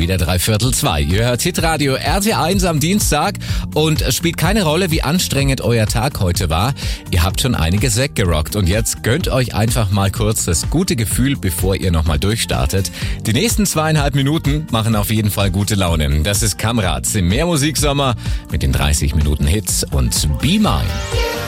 wieder 2:15. Ihr hört Hitradio RT1 am Dienstag und es spielt keine Rolle, wie anstrengend euer Tag heute war. Ihr habt schon einiges weggerockt und jetzt gönnt euch einfach mal kurz das gute Gefühl, bevor ihr nochmal durchstartet. Die nächsten 2,5 Minuten machen auf jeden Fall gute Laune. Das ist Kamrads im Mehrmusiksommer mit den 30 Minuten Hits und Be Mine.